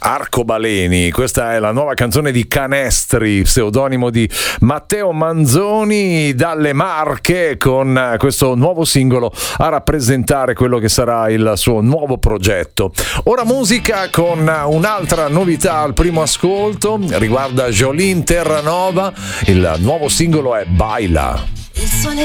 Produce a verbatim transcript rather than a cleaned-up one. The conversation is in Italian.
Arcobaleni. Questa è la nuova canzone di Canestri, pseudonimo di Matteo Manzoni, dalle Marche, con questo nuovo singolo a rappresentare quello che sarà il suo nuovo progetto. Ora musica con un'altra novità al primo ascolto, riguarda Jolene Terranova, il nuovo singolo è Baila. Il sole